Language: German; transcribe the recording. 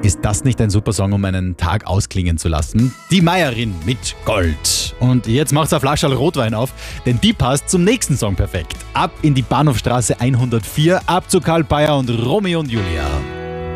Ist das nicht ein super Song, um einen Tag ausklingen zu lassen? Die Meierin mit Gold. Und jetzt macht's eine Flasche Rotwein auf, denn die passt zum nächsten Song perfekt. Ab in die Bahnhofstraße 104, ab zu Karl Bayer und Romeo und Julia.